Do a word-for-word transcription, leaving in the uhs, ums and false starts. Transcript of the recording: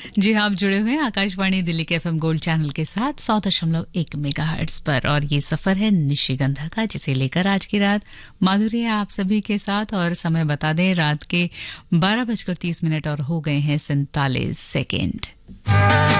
जी हाँ, आप जुड़े हुए हैं आकाशवाणी दिल्ली के एफएम गोल्ड चैनल के साथ सौ दशमलव एक मेगाहर्ट्ज पर और ये सफर है निशिगंधा का, जिसे लेकर आज की रात माधुरी है आप सभी के साथ। और समय बता दें, रात के बारह बजकर तीस मिनट और हो गए हैं सैंतालीस सेकेंड।